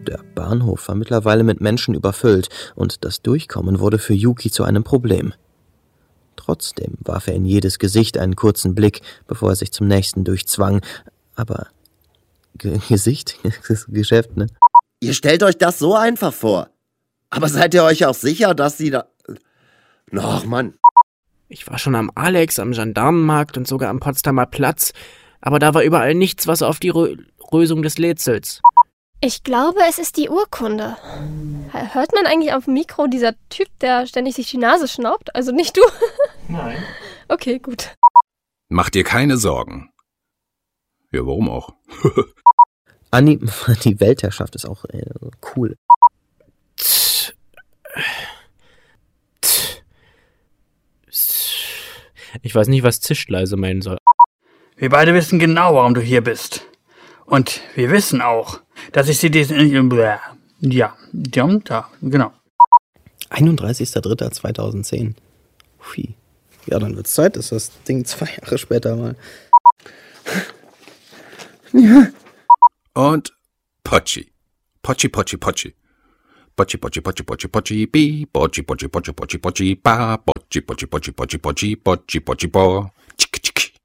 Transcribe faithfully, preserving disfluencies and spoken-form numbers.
Der Bahnhof war mittlerweile mit Menschen überfüllt und das Durchkommen wurde für Yuki zu einem Problem. Trotzdem warf er in jedes Gesicht einen kurzen Blick, bevor er sich zum nächsten durchzwang. Aber G- Gesicht? Das ist Geschäft, ne? Ihr stellt euch das so einfach vor. Aber seid ihr euch auch sicher, dass sie da... Ach, Mann. Ich war schon am Alex, am Gendarmenmarkt und sogar am Potsdamer Platz, aber da war überall nichts, was auf die Rö- Lösung des Rätsels. Ich glaube, es ist die Urkunde. Hört man eigentlich auf dem Mikro dieser Typ, der ständig sich die Nase schnaubt? Also nicht du? Nein. Okay, gut. Mach dir keine Sorgen. Ja, warum auch? Anni, die Weltherrschaft ist auch äh, cool. Tch. Tch. Ich weiß nicht, was Zischleise meinen soll. Wir beide wissen genau, warum du hier bist. Und wir wissen auch, dass ich sie diesen... Ja, ja, da, genau. einunddreißigster dritter zweitausendzehn. Ui. Ja, dann wird's Zeit, dass das Ding zwei Jahre später mal... Ja. Und Pochi. Pochi, Pochi, Pochi. Pochi, Pochi, Pochi, Pochi, Pochi, bi. Pochi, Pochi, Pochi, Pochi, Pochi, ba. Pochi, Pochi, Pochi, Pochi, Pochi, Pochi, Pochi, po. Tschik.